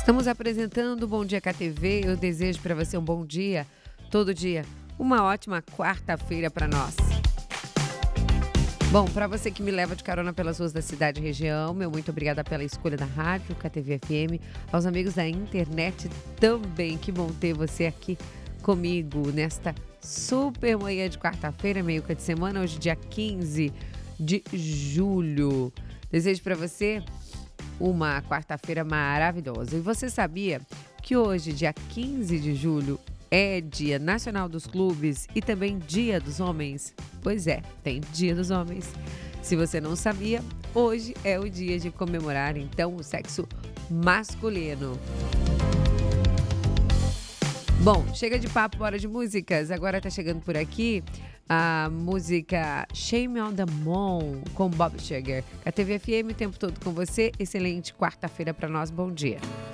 Estamos apresentando o Bom Dia KTV. Eu desejo para você um bom dia, todo dia. Uma ótima quarta-feira para nós. Bom, para você que me leva de carona pelas ruas da cidade e região, meu muito obrigada pela escolha da rádio KTV FM. Aos amigos da internet também, que bom ter você aqui comigo nesta super manhã de quarta-feira, meio que de semana, hoje dia 15 de julho. Desejo para você uma quarta-feira maravilhosa. E você sabia que hoje, dia 15 de julho, é Dia Nacional dos Clubes e também Dia dos Homens? Pois é, tem Dia dos Homens. Se você não sabia, hoje é o dia de comemorar, então, o sexo masculino. Bom, chega de papo, hora de músicas. Agora tá chegando por aqui a música Shame on the Moon com Bob Seger. KTV FM o tempo todo com você. Excelente quarta-feira para nós. Bom dia.